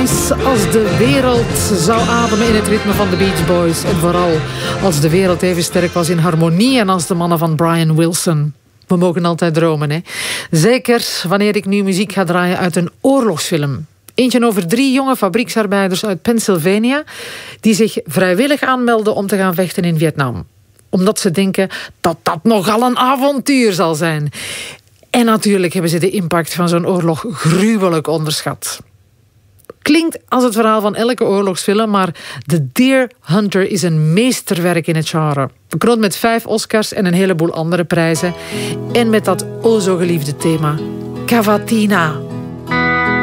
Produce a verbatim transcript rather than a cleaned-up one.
Soms als de wereld zou ademen in het ritme van de Beach Boys. En vooral als de wereld even sterk was in harmonie en als de mannen van Brian Wilson. We mogen altijd dromen, hè. Zeker wanneer ik nu muziek ga draaien uit een oorlogsfilm. Eentje over drie jonge fabrieksarbeiders uit Pennsylvania die zich vrijwillig aanmelden om te gaan vechten in Vietnam. Omdat ze denken dat dat nogal een avontuur zal zijn. En natuurlijk hebben ze de impact van zo'n oorlog gruwelijk onderschat. Klinkt als het verhaal van elke oorlogsfilm, maar The Deer Hunter is een meesterwerk in het genre. Bekroond met vijf Oscars en een heleboel andere prijzen. En met dat o zo geliefde thema, Cavatina.